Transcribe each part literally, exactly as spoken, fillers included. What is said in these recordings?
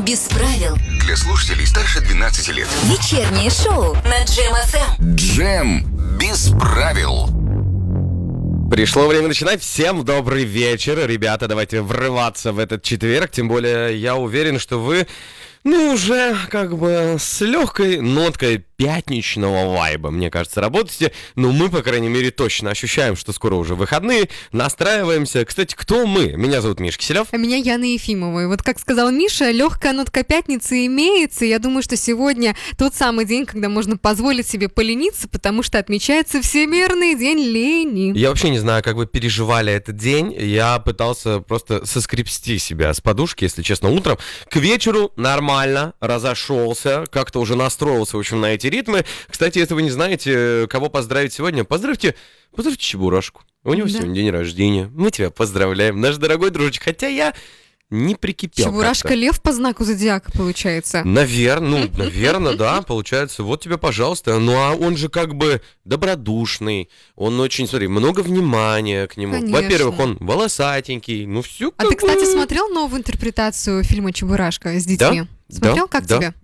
Без правил. Для слушателей старше двенадцати лет. Вечернее шоу на Джем эф эм. Джем без правил. Пришло время начинать. Всем добрый вечер. Ребята, давайте врываться в этот четверг. Тем более, я уверен, что вы, ну, уже как бы с легкой ноткой пятничного вайба, мне кажется, работаете. Но мы, по крайней мере, точно ощущаем, что скоро уже выходные. Настраиваемся. Кстати, кто мы? Меня зовут Миша Киселев. А меня Яна Ефимова. И вот как сказал Миша, легкая нотка пятницы имеется. Я думаю, что сегодня тот самый день, когда можно позволить себе полениться, потому что отмечается Всемирный день лени. Я вообще не знаю, как вы переживали этот день. Я пытался просто соскребсти себя с подушки, если честно, утром. К вечеру нормально разошелся, как-то уже настроился, в общем, на эти ритмы. Кстати, если вы не знаете, кого поздравить сегодня, поздравьте, поздравьте Чебурашку. У него да. сегодня день рождения. Мы тебя поздравляем, наш дорогой дружочек. Хотя я не прикипел. Чебурашка как-то. Лев по знаку зодиака, получается. Наверное, ну, наверное, да, получается. Вот тебе, пожалуйста. Ну, а он же как бы добродушный. Он очень, смотри, много внимания к нему. Конечно. Во-первых, он волосатенький. Ну, все. А ты, кстати, смотрел новую интерпретацию фильма «Чебурашка» с детьми? Да? Смотрел? Да? Как да. тебе?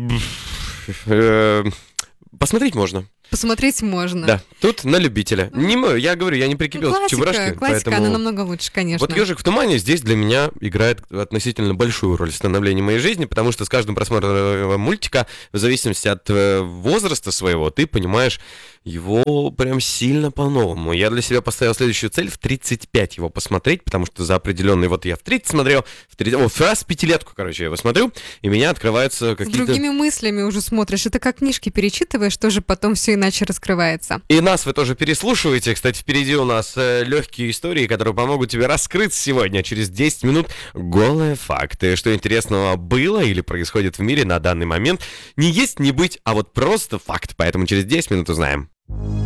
Посмотреть можно. Посмотреть можно. Да, тут на любителя. Не мы, я говорю, я не прикипел классика, к Чебурашке. Классика, поэтому... она намного лучше, конечно. Вот «Ежик в тумане» здесь для меня играет относительно большую роль в становлении моей жизни, потому что с каждым просмотром мультика, в зависимости от возраста своего, ты понимаешь его прям сильно по-новому. Я для себя поставил следующую цель: в тридцать пять его посмотреть, потому что за определенный... Вот я в тридцать смотрел, в тридцать... О, раз пятилетку, короче, я его смотрю, и меня открываются какие-то... С другими мыслями уже смотришь. Это как книжки перечитываешь, тоже потом все иначе раскрывается. И нас вы тоже переслушиваете. Кстати, впереди у нас э, легкие истории, которые помогут тебе раскрыться сегодня. Через десять минут голые факты. Что интересного было или происходит в мире на данный момент. Не есть, не быть, а вот просто факт. Поэтому через десять минут узнаем.